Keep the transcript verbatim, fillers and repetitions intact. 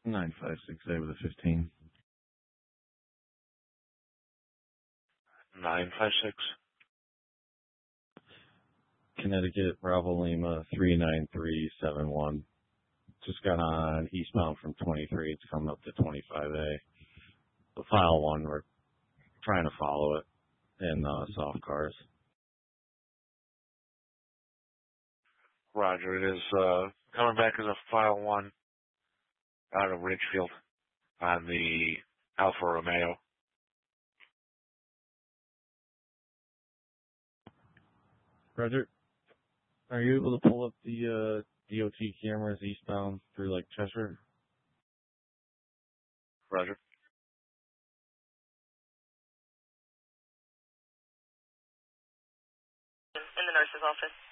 nine five six A with a fifteen. nine five six. Connecticut, Bravo Lima, three nine three seven one. Just got on eastbound from twenty-three. It's coming up to twenty-five A. The file one, we're trying to follow it in uh, soft cars. Roger. It is uh, coming back as a file one out of Ridgefield on the Alfa Romeo. Roger, are you able to pull up the uh, D O T cameras eastbound through like Cheshire? Roger. In the nurse's office.